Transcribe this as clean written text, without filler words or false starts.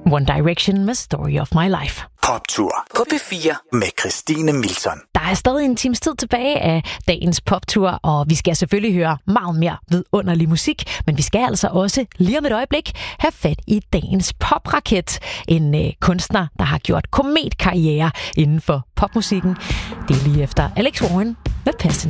One Direction med Story of My Life. Poptur på P4 med Christine Milton. Der er stadig en times tid tilbage af dagens poptur, og vi skal selvfølgelig høre meget mere vidunderlig musik, men vi skal altså også lige om et øjeblik have fat i dagens popraket. En kunstner, der har gjort kometkarriere inden for popmusikken. Det er lige efter Alex Warren med Passion.